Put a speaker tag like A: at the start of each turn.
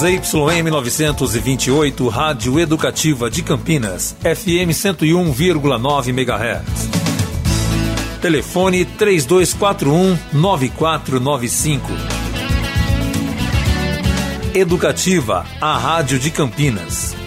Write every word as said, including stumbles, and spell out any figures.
A: Z Y M novecentos e vinte e oito, Rádio Educativa de Campinas, F M cento e um vírgula nove megahertz. Telefone três dois quatro um, nove quatro nove cinco. Educativa, a Rádio de Campinas.